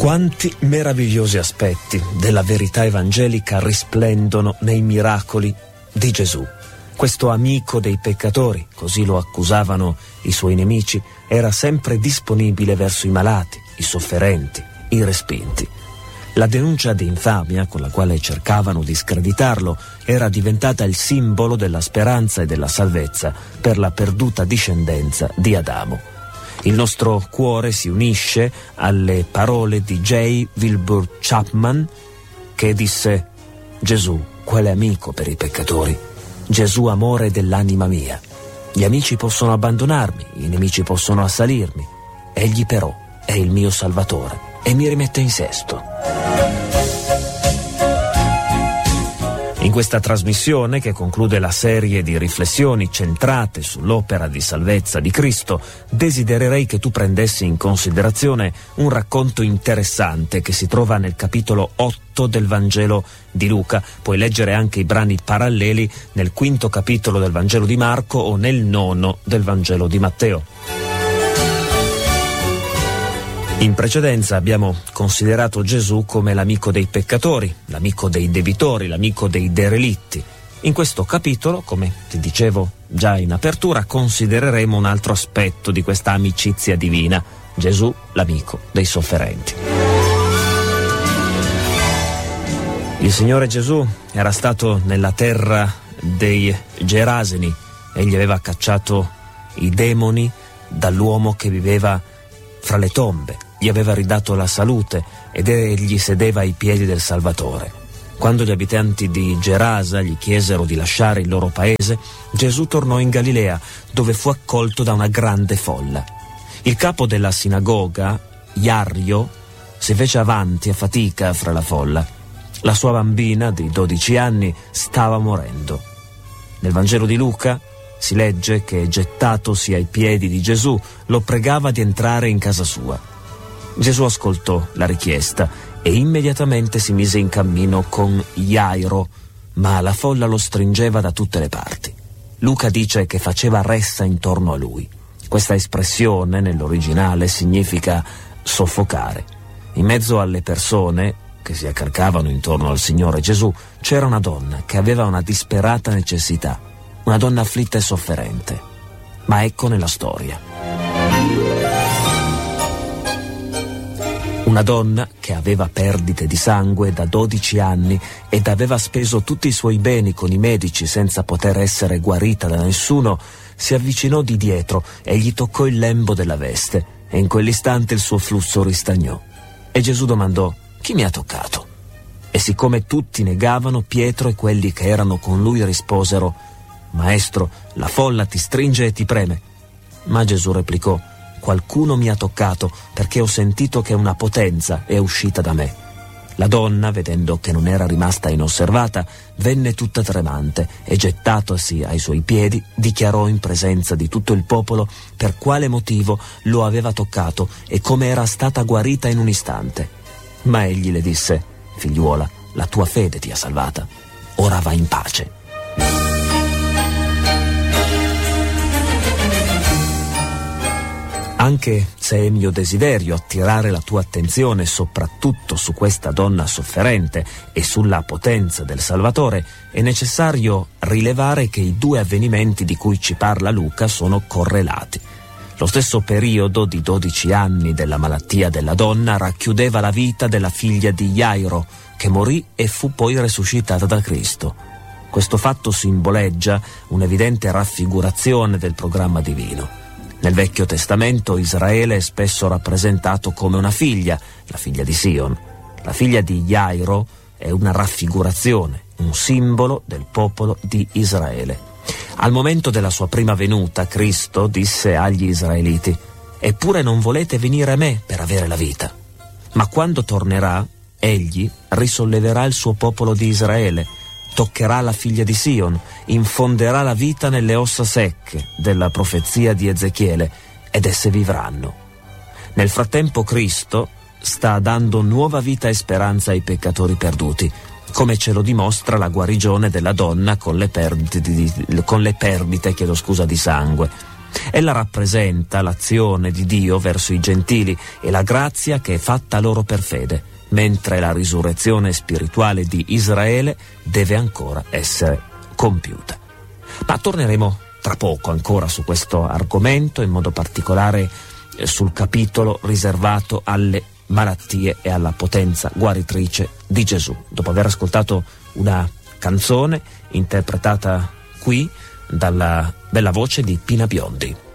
Quanti meravigliosi aspetti della verità evangelica risplendono nei miracoli di Gesù. Questo amico dei peccatori, così lo accusavano i suoi nemici, era sempre disponibile verso i malati, i sofferenti, i respinti. La denuncia di infamia con la quale cercavano di screditarlo era diventata il simbolo della speranza e della salvezza per la perduta discendenza di Adamo. Il nostro cuore si unisce alle parole di J. Wilbur Chapman, che disse: Gesù, quale amico per i peccatori, Gesù amore dell'anima mia. Gli amici possono abbandonarmi, i nemici possono assalirmi, egli però è il mio Salvatore e mi rimette in sesto. In questa trasmissione, che conclude la serie di riflessioni centrate sull'opera di salvezza di Cristo, desidererei che tu prendessi in considerazione un racconto interessante che si trova nel capitolo 8 del Vangelo di Luca. Puoi leggere anche i brani paralleli nel 5° capitolo del Vangelo di Marco o nel 9 del Vangelo di Matteo. In precedenza abbiamo considerato Gesù come l'amico dei peccatori, l'amico dei debitori, l'amico dei derelitti. In questo capitolo, come ti dicevo già in apertura, considereremo un altro aspetto di questa amicizia divina: Gesù, l'amico dei sofferenti. Il Signore Gesù era stato nella terra dei Geraseni. Egli aveva cacciato i demoni dall'uomo che viveva fra le tombe. Gli aveva ridato la salute ed egli sedeva ai piedi del Salvatore. Quando gli abitanti di Gerasa gli chiesero di lasciare il loro paese, Gesù tornò in Galilea, dove fu accolto da una grande folla. Il capo della sinagoga, Iario, si fece avanti a fatica fra la folla. La sua bambina di 12 anni stava morendo. Nel Vangelo di Luca si legge che, gettatosi ai piedi di Gesù, lo pregava di entrare in casa sua. Gesù ascoltò la richiesta e immediatamente si mise in cammino con Jairo, ma la folla lo stringeva da tutte le parti. Luca dice che faceva ressa intorno a lui. Questa espressione nell'originale significa soffocare. In mezzo alle persone che si accalcavano intorno al Signore Gesù c'era una donna che aveva una disperata necessità, una donna afflitta e sofferente. Ma ecco nella storia. Una donna che aveva perdite di sangue da 12 anni ed aveva speso tutti i suoi beni con i medici senza poter essere guarita da nessuno, si avvicinò di dietro e gli toccò il lembo della veste, e in quell'istante il suo flusso ristagnò. E Gesù domandò: chi mi ha toccato? E siccome tutti negavano, Pietro e quelli che erano con lui risposero: Maestro, la folla ti stringe e ti preme. Ma Gesù replicò: qualcuno mi ha toccato, perché ho sentito che una potenza è uscita da me. La donna, vedendo che non era rimasta inosservata, venne tutta tremante e, gettatosi ai suoi piedi, dichiarò in presenza di tutto il popolo per quale motivo lo aveva toccato e come era stata guarita in un istante. Ma egli le disse: figliuola, la tua fede ti ha salvata. Ora va in pace. Anche se è mio desiderio attirare la tua attenzione soprattutto su questa donna sofferente e sulla potenza del Salvatore, è necessario rilevare che i due avvenimenti di cui ci parla Luca sono correlati. Lo stesso periodo di 12 anni della malattia della donna racchiudeva la vita della figlia di Jairo, che morì e fu poi resuscitata da Cristo. Questo fatto simboleggia un'evidente raffigurazione del programma divino. Nel Vecchio Testamento Israele è spesso rappresentato come una figlia, la figlia di Sion. La figlia di Jairo è una raffigurazione, un simbolo del popolo di Israele. Al momento della sua prima venuta, Cristo disse agli israeliti: «Eppure non volete venire a me per avere la vita». Ma quando tornerà, egli risolleverà il suo popolo di Israele, toccherà la figlia di Sion, infonderà la vita nelle ossa secche della profezia di Ezechiele ed esse vivranno. Nel frattempo Cristo sta dando nuova vita e speranza ai peccatori perduti, come ce lo dimostra la guarigione della donna con le perdite di sangue. Ella rappresenta l'azione di Dio verso i gentili e la grazia che è fatta loro per fede, mentre la risurrezione spirituale di Israele deve ancora essere compiuta. Ma torneremo tra poco ancora su questo argomento, in modo particolare sul capitolo riservato alle malattie e alla potenza guaritrice di Gesù, dopo aver ascoltato una canzone interpretata qui dalla bella voce di Pina Biondi.